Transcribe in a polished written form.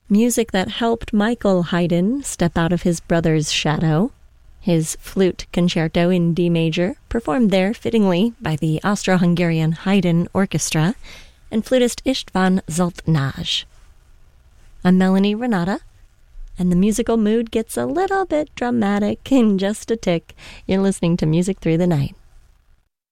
Music that helped Michael Haydn step out of his brother's shadow. His flute concerto in D major, performed there fittingly by the Austro-Hungarian Haydn Orchestra, and flutist István Zsoltnás. I'm Melanie Renata, and the musical mood gets a little bit dramatic in just a tick. You're listening to Music Through the Night.